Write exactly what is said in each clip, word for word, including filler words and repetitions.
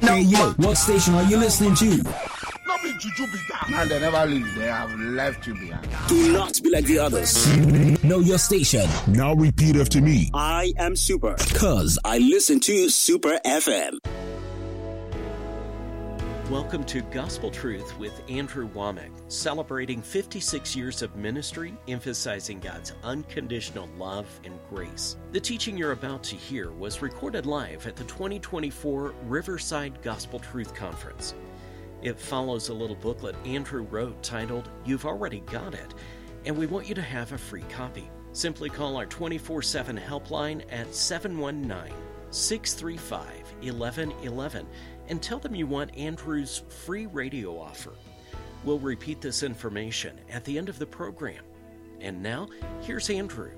Hey yo, what station are you listening to? Not be juju be that. Man, they never leave. They have left you behind. Do not be like the others. Know your station. Now repeat after me. I am Super. Cause I listen to Super F M. Welcome to Gospel Truth with Andrew Womack, celebrating fifty-six years of ministry, emphasizing God's unconditional love and grace. The teaching you're about to hear was recorded live at the twenty twenty-four Riverside Gospel Truth Conference. It follows a little booklet Andrew wrote titled, You've Already Got It, and we want you to have a free copy. Simply call our twenty-four seven helpline at seven one nine, six three five, one one one one and tell them you want Andrew's free radio offer. We'll repeat this information at the end of the program. And now, here's Andrew.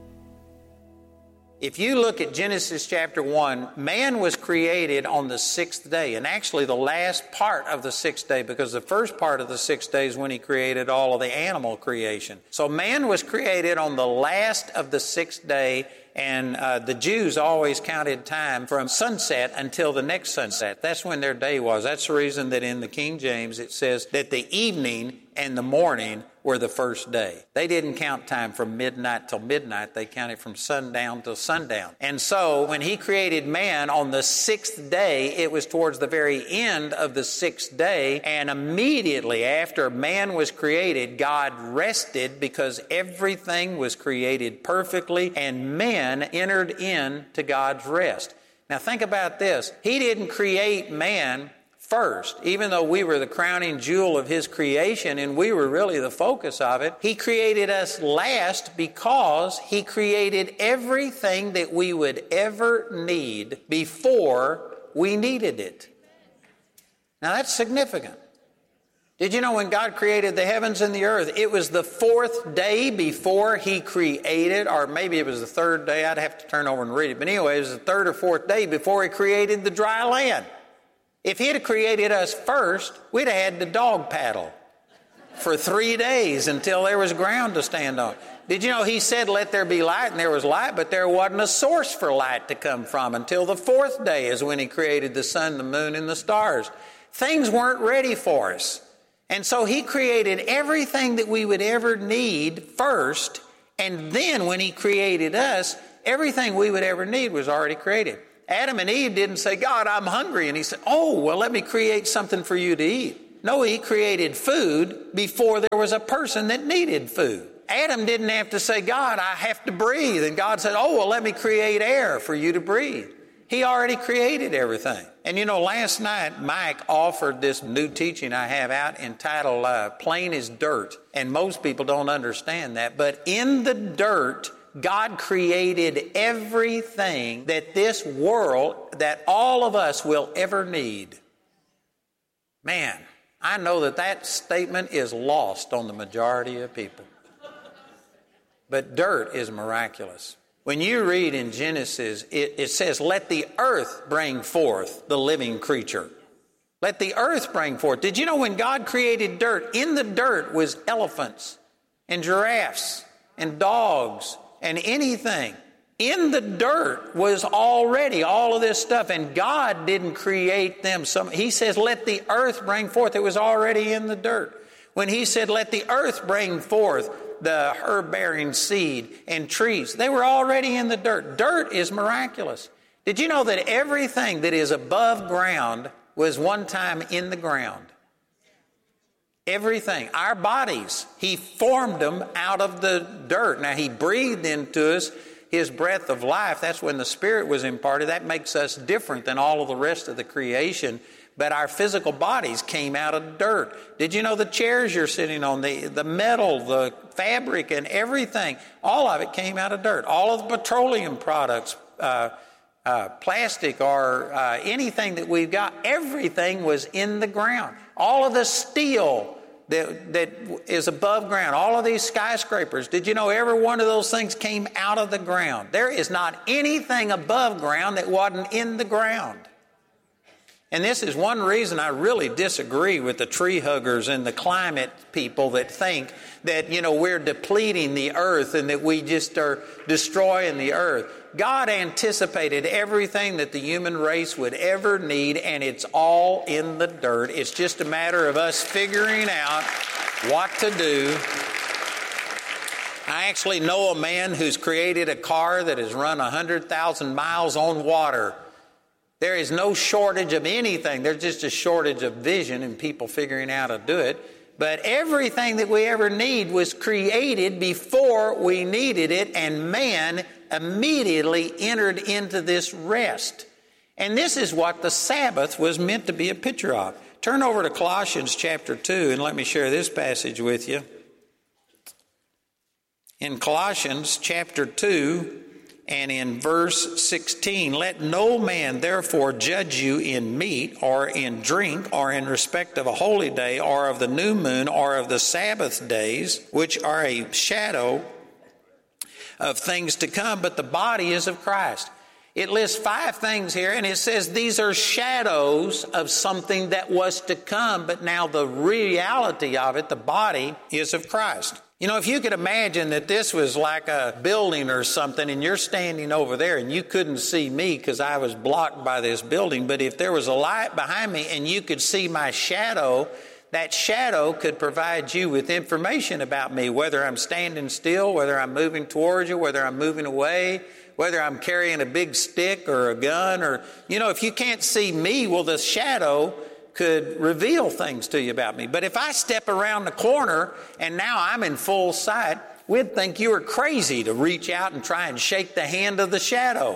If you look at Genesis chapter one, man was created on the sixth day, and actually the last part of the sixth day, because the first part of the sixth day is when he created all of the animal creation. So man was created on the last of the sixth day, and uh, the Jews always counted time from sunset until the next sunset. That's when their day was. That's the reason that in the King James it says that the evening and the morning were the first day. They didn't count time from midnight till midnight. They counted from sundown till sundown. And so when he created man on the sixth day, it was towards the very end of the sixth day. And immediately after man was created, God rested because everything was created perfectly and man entered into God's rest. Now think about this. He didn't create man first, even though we were the crowning jewel of his creation and we were really the focus of it. He created us last because he created everything that we would ever need before we needed it. Now that's significant. Did you know when God created the heavens and the earth, it was the fourth day before he created, or maybe it was the third day, I'd have to turn over and read it, but anyway, it was the third or fourth day before he created the dry land. If he had created us first, we'd have had to dog paddle for three days until there was ground to stand on. Did you know he said, let there be light, and there was light, but there wasn't a source for light to come from until the fourth day is when he created the sun, the moon, and the stars. Things weren't ready for us. And so he created everything that we would ever need first, and then when he created us, everything we would ever need was already created. Adam and Eve didn't say, God, I'm hungry. And he said, oh, well, let me create something for you to eat. No, he created food before there was a person that needed food. Adam didn't have to say, God, I have to breathe. And God said, oh, well, let me create air for you to breathe. He already created everything. And you know, last night, Mike offered this new teaching I have out entitled uh, Plain as Dirt. And most people don't understand that. But in the dirt, God created everything that this world, that all of us will ever need. Man, I know that that statement is lost on the majority of people. But dirt is miraculous. When you read in Genesis, it, it says, let the earth bring forth the living creature. Let the earth bring forth. Did you know when God created dirt, in the dirt was elephants and giraffes and dogs and anything. In the dirt was already all of this stuff, and God didn't create them. Some, he says, let the earth bring forth. It was already in the dirt. When he said, let the earth bring forth the herb-bearing seed and trees, they were already in the dirt. Dirt is miraculous. Did you know that everything that is above ground was one time in the ground? Everything. Our bodies, he formed them out of the dirt. Now, he breathed into us his breath of life. That's when the Spirit was imparted. That makes us different than all of the rest of the creation. But our physical bodies came out of dirt. Did you know the chairs you're sitting on, the, the metal, the fabric, and everything, all of it came out of dirt. All of the petroleum products, uh, uh, plastic, or uh, anything that we've got, everything was in the ground. All of the steel that, that is above ground, all of these skyscrapers, did you know every one of those things came out of the ground? There is not anything above ground that wasn't in the ground. And this is one reason I really disagree with the tree huggers and the climate people that think that, you know, we're depleting the earth and that we just are destroying the earth. God anticipated everything that the human race would ever need, and it's all in the dirt. It's just a matter of us figuring out what to do. I actually know a man who's created a car that has run one hundred thousand miles on water. There is no shortage of anything. There's just a shortage of vision and people figuring out how to do it. But everything that we ever need was created before we needed it, and man immediately entered into this rest. And this is what the Sabbath was meant to be a picture of. Turn over to Colossians chapter two and let me share this passage with you. In Colossians chapter two and in verse sixteen, let no man therefore judge you in meat or in drink or in respect of a holy day or of the new moon or of the Sabbath days, which are a shadow of things to come, but the body is of Christ. It lists five things here, and it says these are shadows of something that was to come, but now the reality of it, the body, is of Christ. You know, if you could imagine that this was like a building or something, and you're standing over there and you couldn't see me because I was blocked by this building, but if there was a light behind me and you could see my shadow, that shadow could provide you with information about me, whether I'm standing still, whether I'm moving towards you, whether I'm moving away, whether I'm carrying a big stick or a gun, or, you know, if you can't see me, well, the shadow could reveal things to you about me. But if I step around the corner and now I'm in full sight, we'd think you were crazy to reach out and try and shake the hand of the shadow.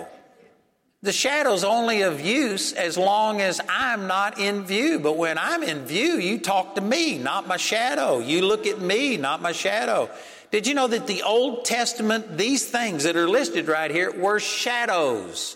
The shadow's only of use as long as I'm not in view. But when I'm in view, you talk to me, not my shadow. You look at me, not my shadow. Did you know that the Old Testament, these things that are listed right here, were shadows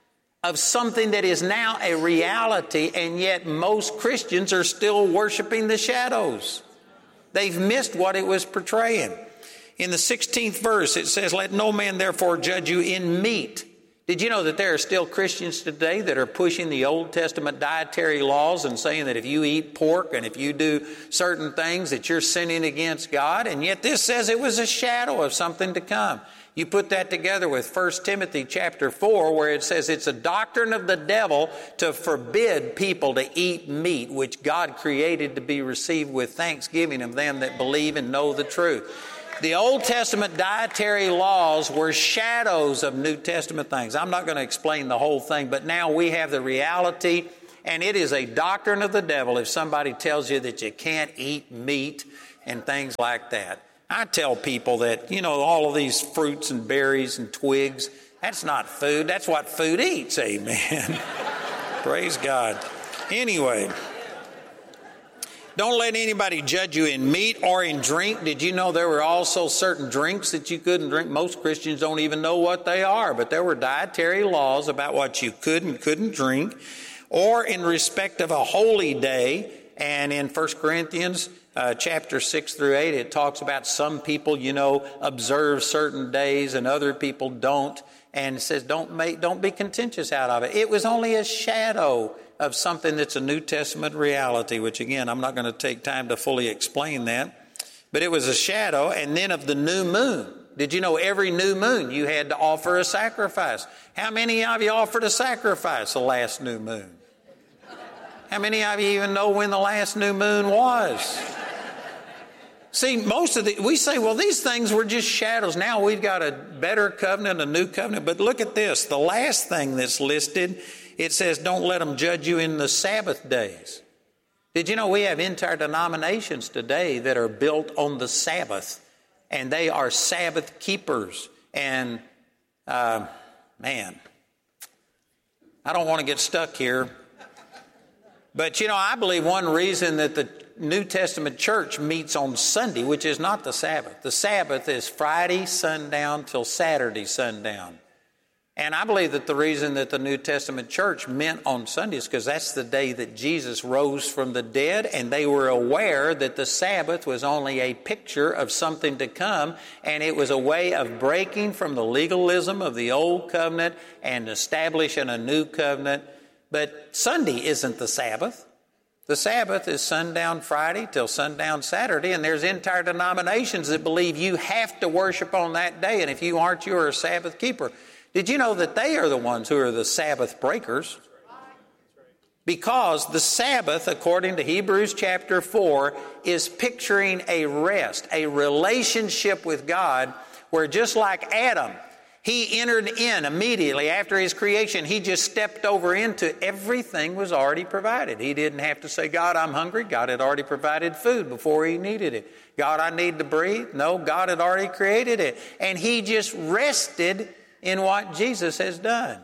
of something that is now a reality, and yet most Christians are still worshiping the shadows. They've missed what it was portraying. In the sixteenth verse, it says, let no man therefore judge you in meat. Did you know that there are still Christians today that are pushing the Old Testament dietary laws and saying that if you eat pork and if you do certain things that you're sinning against God? And yet this says it was a shadow of something to come. You put that together with First Timothy chapter four, where it says it's a doctrine of the devil to forbid people to eat meat, which God created to be received with thanksgiving of them that believe and know the truth. The Old Testament dietary laws were shadows of New Testament things. I'm not going to explain the whole thing, but now we have the reality, and it is a doctrine of the devil if somebody tells you that you can't eat meat and things like that. I tell people that, you know, all of these fruits and berries and twigs, that's not food. That's what food eats, amen. Praise God. Anyway, don't let anybody judge you in meat or in drink. Did you know there were also certain drinks that you couldn't drink? Most Christians don't even know what they are, but there were dietary laws about what you could and couldn't drink. Or in respect of a holy day, and in First Corinthians uh, chapter six through eight, it talks about some people, you know, observe certain days and other people don't. And it says don't make, don't be contentious out of it. It was only a shadow of something that's a New Testament reality, which again, I'm not going to take time to fully explain that. But it was a shadow, and then of the new moon. Did you know every new moon you had to offer a sacrifice? How many of you offered a sacrifice the last new moon? How many of you even know when the last new moon was? See, most of the, we say, well, these things were just shadows. Now we've got a better covenant, a new covenant. But look at this. The last thing that's listed, it says, don't let them judge you in the Sabbath days. Did you know we have entire denominations today that are built on the Sabbath, and they are Sabbath keepers? And, uh, man, I don't want to get stuck here. But, you know, I believe one reason that the New Testament church meets on Sunday, which is not the Sabbath. The Sabbath is Friday sundown till Saturday sundown. And I believe that the reason that the New Testament church met on Sunday is because that's the day that Jesus rose from the dead, and they were aware that the Sabbath was only a picture of something to come, and it was a way of breaking from the legalism of the old covenant and establishing a new covenant. But Sunday isn't the Sabbath. The Sabbath is sundown Friday till sundown Saturday, and there's entire denominations that believe you have to worship on that day, and if you aren't, you're a Sabbath keeper. Did you know that they are the ones who are the Sabbath breakers? Because the Sabbath, according to Hebrews chapter four, is picturing a rest, a relationship with God, where just like Adam, he entered in immediately after his creation. He just stepped over into everything was already provided. He didn't have to say, God, I'm hungry. God had already provided food before he needed it. God, I need to breathe. No, God had already created it. And he just rested in what Jesus has done.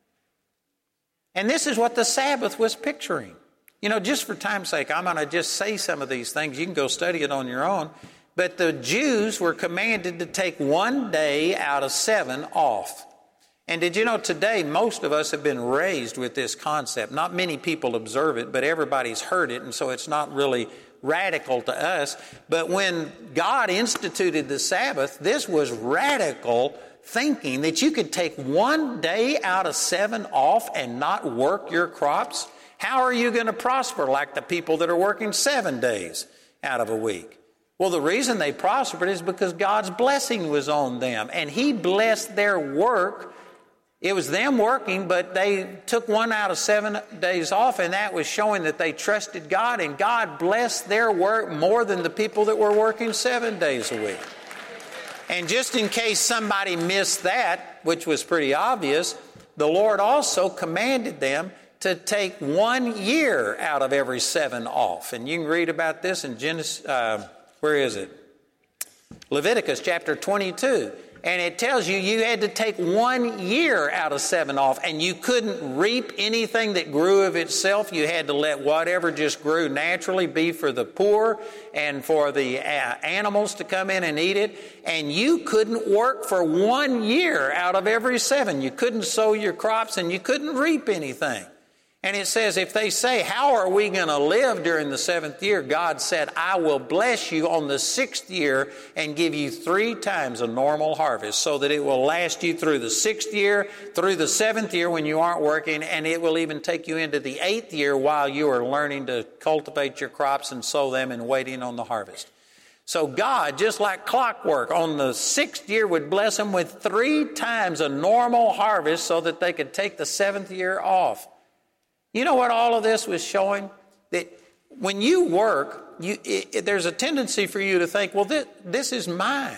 And this is what the Sabbath was picturing. You know, just for time's sake, I'm going to just say some of these things. You can go study it on your own. But the Jews were commanded to take one day out of seven off. And did you know today most of us have been raised with this concept? Not many people observe it, but everybody's heard it, and so it's not really radical to us. But when God instituted the Sabbath, this was radical thinking that you could take one day out of seven off and not work your crops. How are you going to prosper like the people that are working seven days out of a week? Well, the reason they prospered is because God's blessing was on them, and he blessed their work. It was them working, but they took one out of seven days off, and that was showing that they trusted God, and God blessed their work more than the people that were working seven days a week. And just in case somebody missed that, which was pretty obvious, the Lord also commanded them to take one year out of every seven off. And you can read about this in Genesis, uh, where is it? Leviticus chapter twenty-two. And it tells you you had to take one year out of seven off, and you couldn't reap anything that grew of itself. You had to let whatever just grew naturally be for the poor and for the uh, animals to come in and eat it. And you couldn't work for one year out of every seven. You couldn't sow your crops, and you couldn't reap anything. And it says, if they say, how are we going to live during the seventh year? God said, I will bless you on the sixth year and give you three times a normal harvest, so that it will last you through the sixth year, through the seventh year when you aren't working, and it will even take you into the eighth year while you are learning to cultivate your crops and sow them and waiting on the harvest. So God, just like clockwork, on the sixth year would bless them with three times a normal harvest so that they could take the seventh year off. You know what all of this was showing? That when you work, you, it, it, there's a tendency for you to think, well, this, this is mine.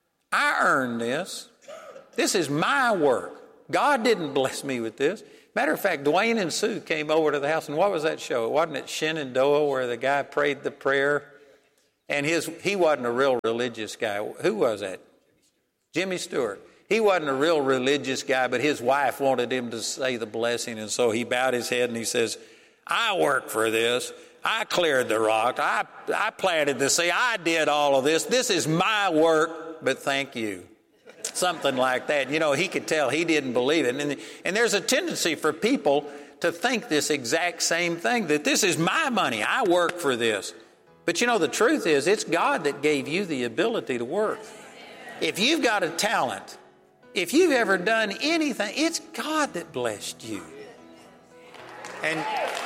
I earned this. This is my work. God didn't bless me with this. Matter of fact, Dwayne and Sue came over to the house, and what was that show? Wasn't it Shenandoah, where the guy prayed the prayer? And his he wasn't a real religious guy. Who was that? Jimmy Stewart. He wasn't a real religious guy, but his wife wanted him to say the blessing, and so he bowed his head and he says, I worked for this. I cleared the rock. I, I planted the seed. I did all of this. This is my work, but thank you. Something like that. You know, he could tell he didn't believe it. And, and there's a tendency for people to think this exact same thing, that this is my money. I work for this. But you know, the truth is, it's God that gave you the ability to work. If you've got a talent, if you've ever done anything, it's God that blessed you. And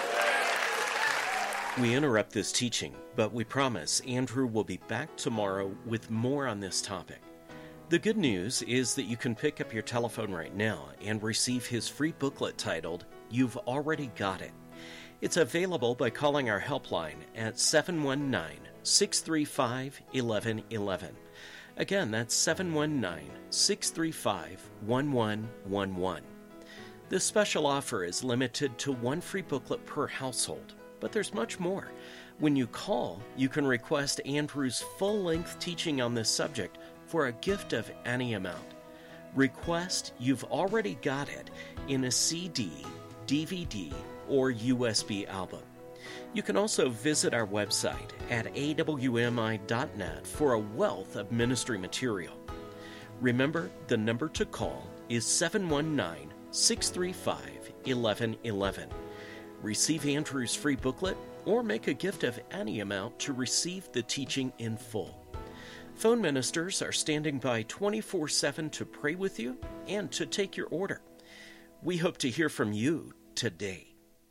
we interrupt this teaching, but we promise Andrew will be back tomorrow with more on this topic. The good news is that you can pick up your telephone right now and receive his free booklet titled, You've Already Got It. It's available by calling our helpline at seven one nine, six three five, one one one one. Again, that's seven one nine, six three five, one one one one. This special offer is limited to one free booklet per household, but there's much more. When you call, you can request Andrew's full-length teaching on this subject for a gift of any amount. Request You've Already Got It in a C D, D V D, or U S B album. You can also visit our website at A W M I dot net for a wealth of ministry material. Remember, the number to call is seven one nine, six three five, one one one one. Receive Andrew's free booklet or make a gift of any amount to receive the teaching in full. Phone ministers are standing by twenty-four seven to pray with you and to take your order. We hope to hear from you today.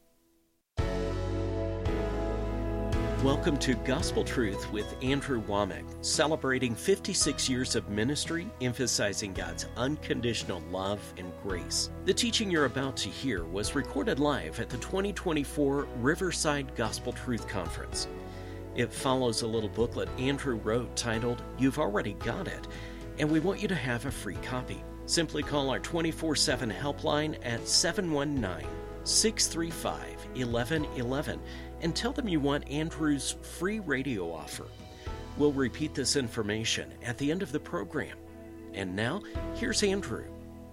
Welcome to Gospel Truth with Andrew Womack, celebrating fifty-six years of ministry, emphasizing God's unconditional love and grace. The teaching you're about to hear was recorded live at the twenty twenty-four Riverside Gospel Truth Conference. It follows a little booklet Andrew wrote titled, You've Already Got It, and we want you to have a free copy. Simply call our twenty-four seven helpline at seven one nine, six three five, one one one one and tell them you want Andrew's free radio offer. We'll repeat this information at the end of the program. And now, here's Andrew.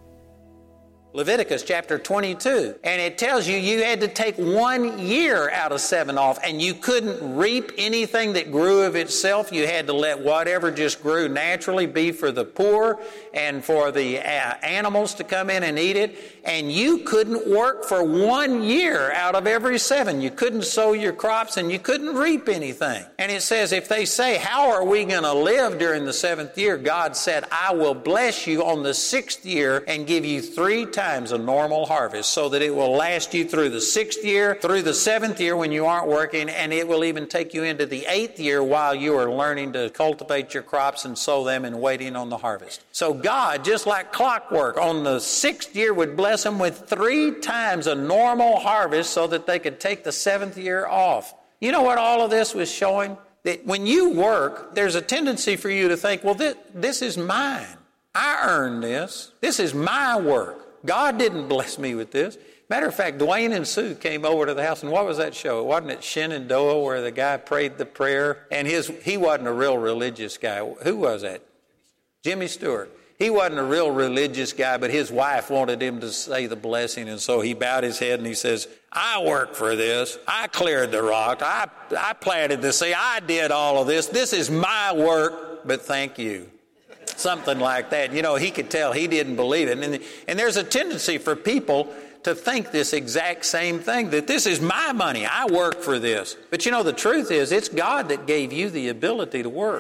Leviticus chapter twenty-two, and it tells you you had to take one year out of seven off, and you couldn't reap anything that grew of itself. You had to let whatever just grew naturally be for the poor and for the uh, animals to come in and eat it, and you couldn't work for one year out of every seven. You couldn't sow your crops, and you couldn't reap anything. And it says, if they say, how are we going to live during the seventh year? God said, I will bless you on the sixth year and give you three times a normal harvest, so that it will last you through the sixth year, through the seventh year when you aren't working, and it will even take you into the eighth year while you are learning to cultivate your crops and sow them and waiting on the harvest. So God, just like clockwork, on the sixth year would bless them with three times a normal harvest so that they could take the seventh year off. You know what all of this was showing? That when you work, there's a tendency for you to think, well, this, this is mine. I earned this. This is my work. God didn't bless me with this. Matter of fact, Dwayne and Sue came over to the house, and what was that show? Wasn't it Shenandoah where the guy prayed the prayer? And his he wasn't a real religious guy. Who was that? Jimmy Stewart. He wasn't a real religious guy, but his wife wanted him to say the blessing, and so he bowed his head and he says, I worked for this. I cleared the rock. I, I planted the seed. I did all of this. This is my work, but thank you. Something like that. You know, he could tell he didn't believe it. And, and there's a tendency for people to think this exact same thing, that this is my money. I work for this. But you know, the truth is, it's God that gave you the ability to work.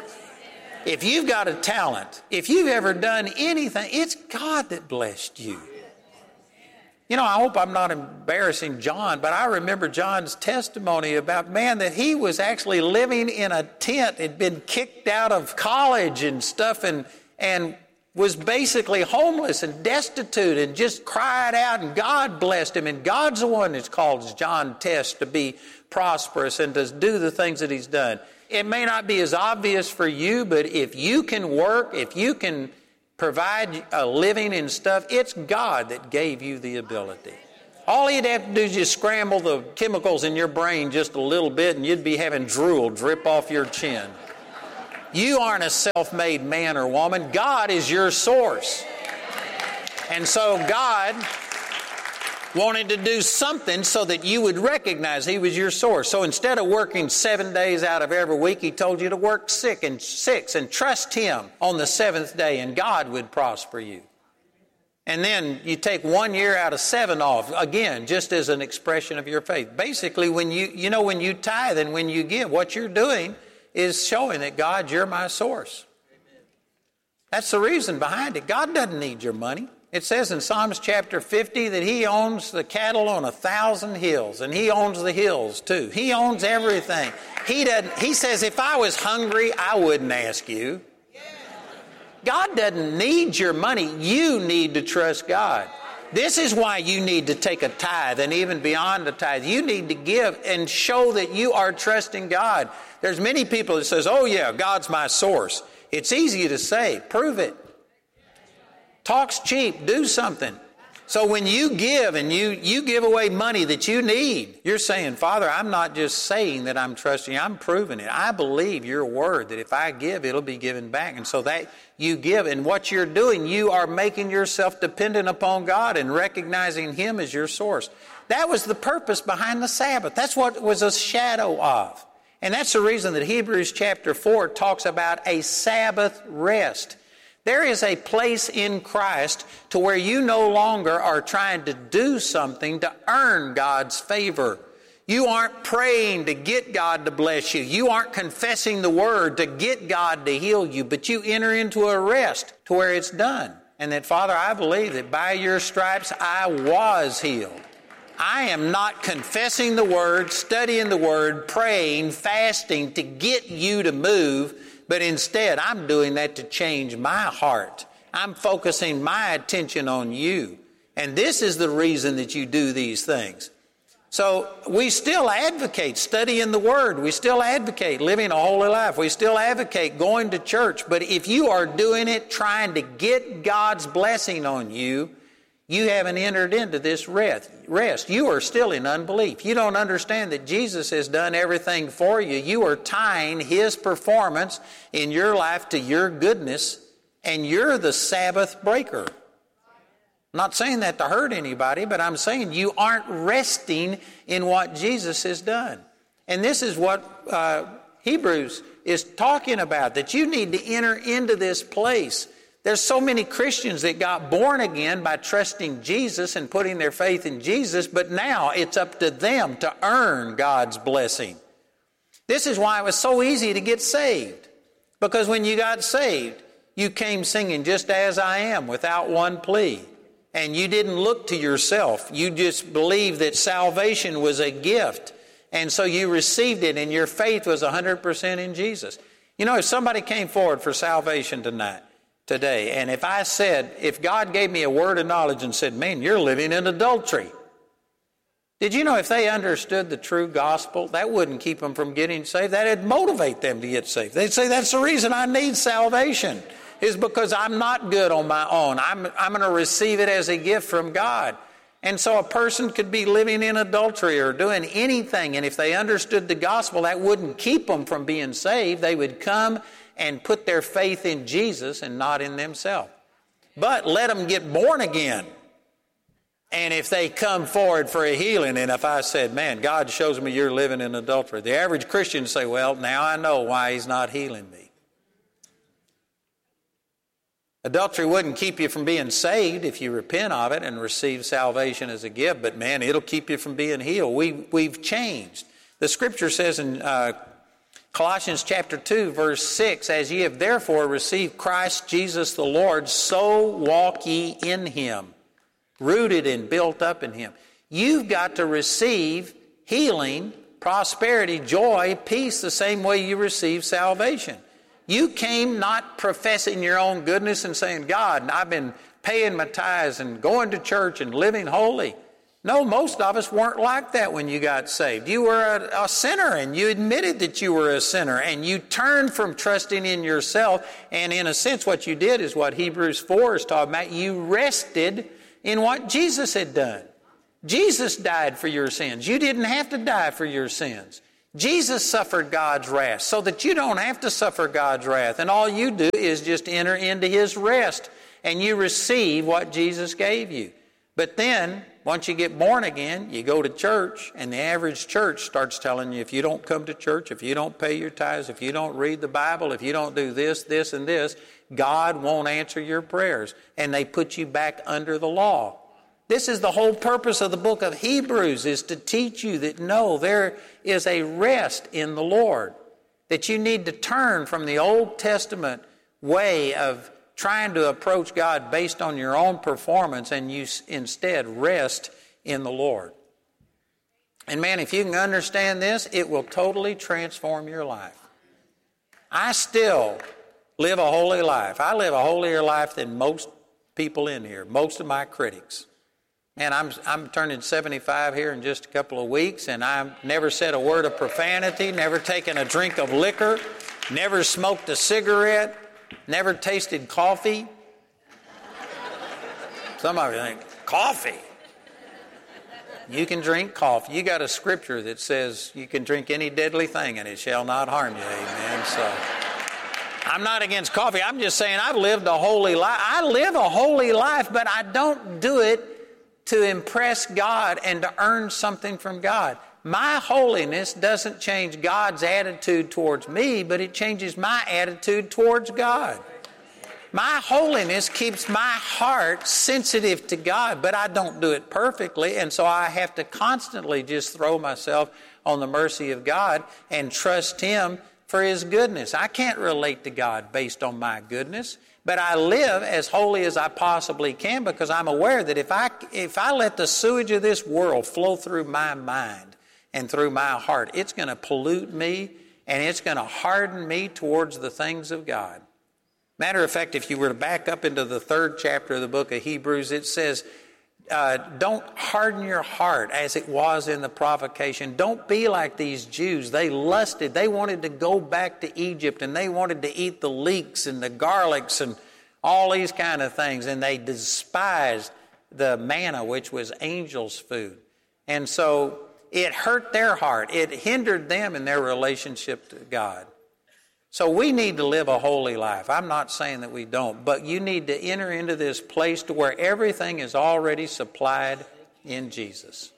If you've got a talent, if you've ever done anything, it's God that blessed you. You know, I hope I'm not embarrassing John, but I remember John's testimony about, man, that he was actually living in a tent, had been kicked out of college and stuff, and and was basically homeless and destitute, and just cried out, and God blessed him. And God's the one that's called John Test to be prosperous and to do the things that he's done. It may not be as obvious for you, but if you can work, if you can provide a living and stuff, it's God that gave you the ability. All you'd have to do is just scramble the chemicals in your brain just a little bit, and you'd be having drool drip off your chin. You aren't a self-made man or woman. God is your source. And so God wanted to do something so that you would recognize He was your source. So instead of working seven days out of every week, He told you to work six and six and trust Him on the seventh day, and God would prosper you. And then you take one year out of seven off, again, just as an expression of your faith. Basically, when you, you know, when you tithe and when you give, what you're doing is showing that, God, you're my source. That's the reason behind it. God doesn't need your money. It says in Psalms chapter fifty that He owns the cattle on a thousand hills, and He owns the hills too. He owns everything. He doesn't. He says, if I was hungry, I wouldn't ask you. God doesn't need your money. You need to trust God. This is why you need to take a tithe, and even beyond the tithe, you need to give and show that you are trusting God. There's many people that says, oh yeah, God's my source. It's easy to say. Prove it. Talk's cheap. Do something. So when you give and you, you give away money that you need, you're saying, Father, I'm not just saying that I'm trusting you, I'm proving it. I believe your word that if I give, it'll be given back. And so that you give, and what you're doing, you are making yourself dependent upon God and recognizing Him as your source. That was the purpose behind the Sabbath. That's what it was a shadow of. And that's the reason that Hebrews chapter four talks about a Sabbath rest. There is a place in Christ to where you no longer are trying to do something to earn God's favor. You aren't praying to get God to bless you. You aren't confessing the word to get God to heal you, but you enter into a rest to where it's done. And that, Father, I believe that by your stripes I was healed. I am not confessing the Word, studying the Word, praying, fasting to get you to move, but instead I'm doing that to change my heart. I'm focusing my attention on you. And this is the reason that you do these things. So we still advocate studying the Word. We still advocate living a holy life. We still advocate going to church. But if you are doing it trying to get God's blessing on you, you haven't entered into this rest. You are still in unbelief. You don't understand that Jesus has done everything for you. You are tying His performance in your life to your goodness, and you're the Sabbath breaker. I'm not saying that to hurt anybody, but I'm saying you aren't resting in what Jesus has done. And this is what uh, Hebrews is talking about, that you need to enter into this place. There's so many Christians that got born again by trusting Jesus and putting their faith in Jesus, but now it's up to them to earn God's blessing. This is why it was so easy to get saved. Because when you got saved, you came singing just as I am without one plea. And you didn't look to yourself. You just believed that salvation was a gift. And so you received it, and your faith was one hundred percent in Jesus. You know, if somebody came forward for salvation tonight, today, and if I said, if God gave me a word of knowledge and said, man, you're living in adultery. Did you know if they understood the true gospel, that wouldn't keep them from getting saved? That'd motivate them to get saved. They'd say, that's the reason I need salvation, is because I'm not good on my own. I'm, I'm going to receive it as a gift from God. And so a person could be living in adultery or doing anything, and if they understood the gospel, that wouldn't keep them from being saved. They would come and put their faith in Jesus and not in themselves. But let them get born again. And if they come forward for a healing, and if I said, man, God shows me you're living in adultery, the average Christian would say, well, now I know why He's not healing me. Adultery wouldn't keep you from being saved if you repent of it and receive salvation as a gift, but man, it'll keep you from being healed. We, we've changed. The Scripture says in uh, Colossians chapter two, verse six, as ye have therefore received Christ Jesus the Lord, so walk ye in Him, rooted and built up in Him. You've got to receive healing, prosperity, joy, peace the same way you receive salvation. You came not professing your own goodness and saying, God, I've been paying my tithes and going to church and living holy. No, most of us weren't like that when you got saved. You were a, a sinner, and you admitted that you were a sinner, and you turned from trusting in yourself, and in a sense what you did is what Hebrews four is talking about. You rested in what Jesus had done. Jesus died for your sins. You didn't have to die for your sins. Jesus suffered God's wrath so that you don't have to suffer God's wrath, and all you do is just enter into His rest, and you receive what Jesus gave you. But then, once you get born again, you go to church, and the average church starts telling you, if you don't come to church, if you don't pay your tithes, if you don't read the Bible, if you don't do this, this, and this, God won't answer your prayers. And they put you back under the law. This is the whole purpose of the book of Hebrews, is to teach you that no, there is a rest in the Lord. That you need to turn from the Old Testament way of trying to approach God based on your own performance, and you instead rest in the Lord. And man, if you can understand this, it will totally transform your life. I still live a holy life. I live a holier life than most people in here, most of my critics. Man, I'm, I'm turning seventy-five here in just a couple of weeks, and I've never said a word of profanity, never taken a drink of liquor, never smoked a cigarette, never tasted coffee. Some of you think, coffee? You can drink coffee. You got a scripture that says you can drink any deadly thing and it shall not harm you. Amen. So I'm not against coffee. I'm just saying I've lived a holy life. I live a holy life, but I don't do it to impress God and to earn something from God. My holiness doesn't change God's attitude towards me, but it changes my attitude towards God. My holiness keeps my heart sensitive to God, but I don't do it perfectly, and so I have to constantly just throw myself on the mercy of God and trust Him for His goodness. I can't relate to God based on my goodness, But I live as holy as I possibly can because I'm aware that if I, if I let the sewage of this world flow through my mind and through my heart, it's going to pollute me and it's going to harden me towards the things of God. Matter of fact, if you were to back up into the third chapter of the book of Hebrews, it says, uh, don't harden your heart as it was in the provocation. Don't be like these Jews. They lusted. They wanted to go back to Egypt, and they wanted to eat the leeks and the garlics and all these kind of things, and they despised the manna, which was angels' food. And so it hurt their heart. It hindered them in their relationship to God. So we need to live a holy life. I'm not saying that we don't, but you need to enter into this place to where everything is already supplied in Jesus.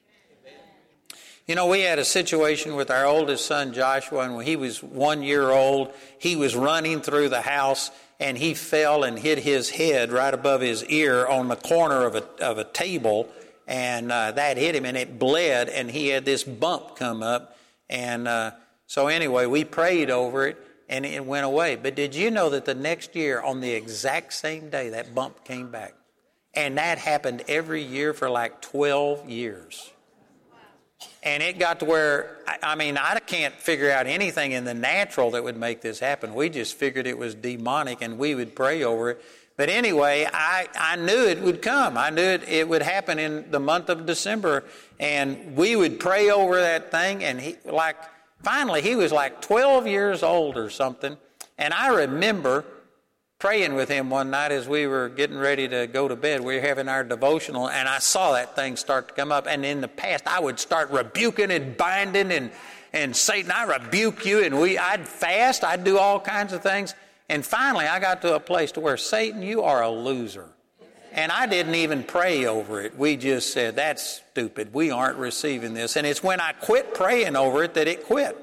You know, we had a situation with our oldest son, Joshua, and when he was one year old, he was running through the house, and he fell and hit his head right above his ear on the corner of a, of a table, and uh, that hit him, and it bled, and he had this bump come up, and uh, so anyway, we prayed over it, and it went away. But did you know that the next year, on the exact same day, that bump came back? And that happened every year for like twelve years. And it got to where, I mean, I can't figure out anything in the natural that would make this happen. We just figured it was demonic, and we would pray over it. But anyway, I, I knew it would come. I knew it, it would happen in the month of December. And we would pray over that thing, and he, like, finally, he was like twelve years old or something. And I remember praying with him one night as we were getting ready to go to bed. We were having our devotional, and I saw that thing start to come up. And in the past, I would start rebuking and binding and, and Satan, I rebuke you. And we, I'd fast. I'd do all kinds of things. And finally, I got to a place to where, Satan, you are a loser. And I didn't even pray over it. We just said, that's stupid. We aren't receiving this. And it's when I quit praying over it that it quit.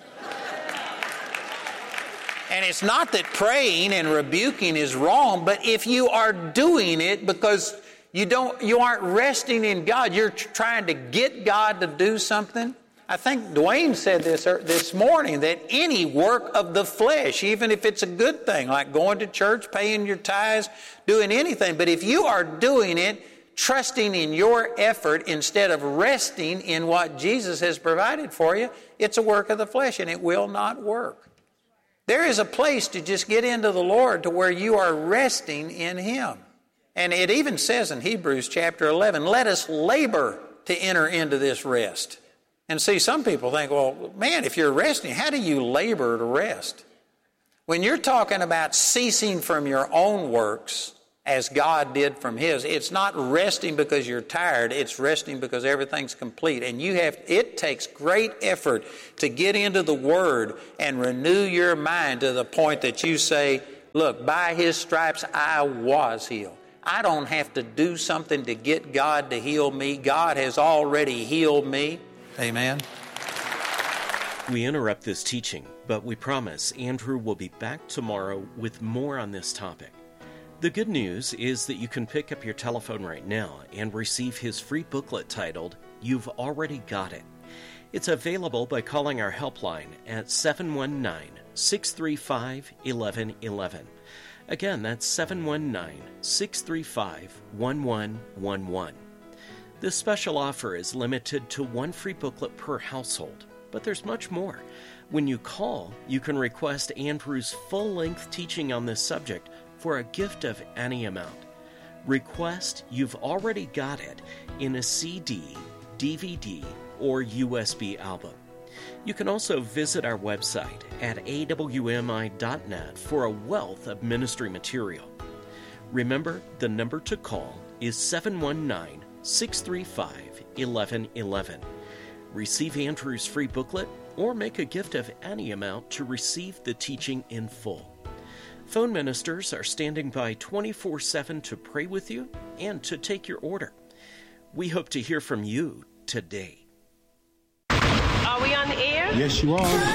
And it's not that praying and rebuking is wrong, but if you are doing it because you don't, you aren't resting in God, you're trying to get God to do something. I think Dwayne said this this morning, that any work of the flesh, even if it's a good thing, like going to church, paying your tithes, doing anything, but if you are doing it, trusting in your effort instead of resting in what Jesus has provided for you, it's a work of the flesh, and it will not work. There is a place to just get into the Lord to where you are resting in Him. And it even says in Hebrews chapter eleven, let us labor to enter into this rest. And see, some people think, well, man, if you're resting, how do you labor to rest? When you're talking about ceasing from your own works, as God did from His, it's not resting because you're tired, it's resting because everything's complete. And you have, it takes great effort to get into the Word and renew your mind to the point that you say, look, by His stripes I was healed. I don't have to do something to get God to heal me. God has already healed me. Amen. We interrupt this teaching, but we promise Andrew will be back tomorrow with more on this topic. The good news is that you can pick up your telephone right now and receive his free booklet titled, You've Already Got It. It's available by calling our helpline at seven one nine, six three five, one one one one. Again, that's seven one nine, six three five, one one one one. This special offer is limited to one free booklet per household, but there's much more. When you call, you can request Andrew's full-length teaching on this subject for a gift of any amount. Request You've Already Got It in a C D, D V D, or U S B album. You can also visit our website at A W M I dot net for a wealth of ministry material. Remember, the number to call is seven one nine, six three five, one one one one. Receive Andrew's free booklet or make a gift of any amount to receive the teaching in full. Phone ministers are standing by twenty-four seven to pray with you and to take your order. We hope to hear from you today. Are we on the air? Yes, you are.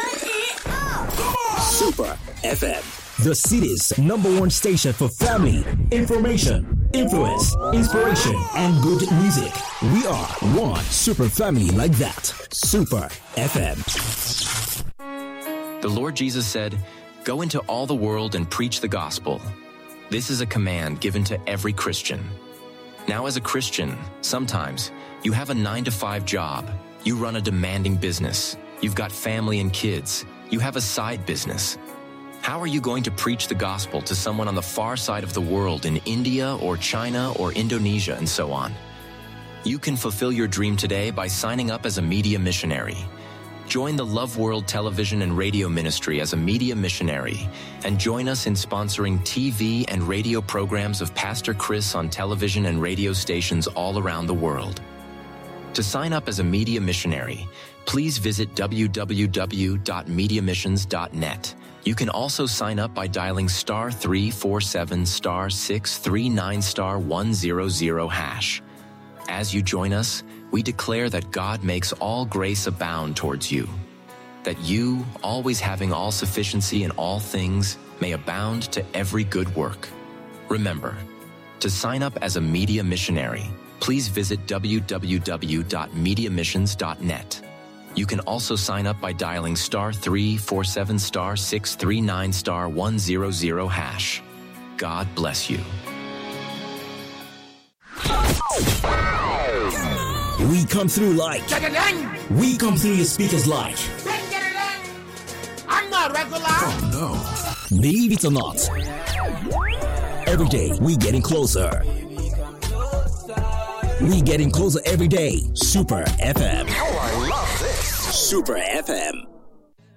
Super F M. The city's number one station for family, information, influence, inspiration, and good music. We are one super family like that. Super F M. The Lord Jesus said, "Go into all the world and preach the gospel." This is a command given to every Christian. Now, as a Christian, sometimes you have a nine to five job, you run a demanding business, you've got family and kids, you have a side business. How are you going to preach the gospel to someone on the far side of the world in India or China or Indonesia and so on? You can fulfill your dream today by signing up as a media missionary. Join the Love World television and radio ministry as a media missionary and join us in sponsoring T V and radio programs of Pastor Chris on television and radio stations all around the world. To sign up as a media missionary, please visit w w w dot media missions dot net. You can also sign up by dialing star three four seven star six three nine star one zero zero hash. As you join us, we declare that God makes all grace abound towards you, that you, always having all sufficiency in all things, may abound to every good work. Remember, to sign up as a media missionary, please visit w w w dot media missions dot net. You can also sign up by dialing star three four seven star six three nine star one zero zero hash. God bless you. We come through like. We come through your speakers like. I'm not regular. Oh no. Believe it or not, every day we getting closer. We getting closer every day. Super F M. Oh, I love this. Super F M.